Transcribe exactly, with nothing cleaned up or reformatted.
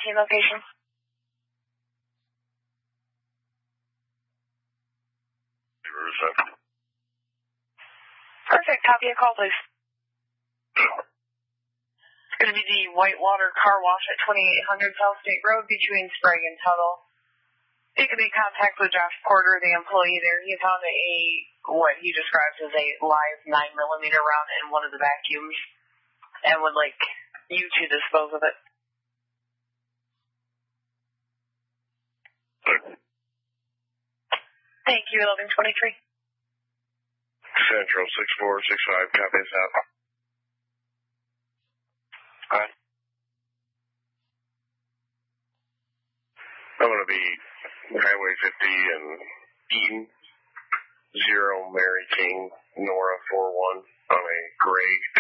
nineteen location. Perfect. Copy a call, please. It's going to be the Whitewater Car Wash at twenty-eight hundred South State Road between Sprague and Tuttle. You can make contact with Josh Porter, the employee there. He found a, what he describes as a live nine millimeter round in one of the vacuums and would like you to dispose of it. Thank you, eleven twenty-three. Central six four six five, copy that. Hi. I'm going to be Highway fifty and Eaton, zero Mary King, Nora four one on a gray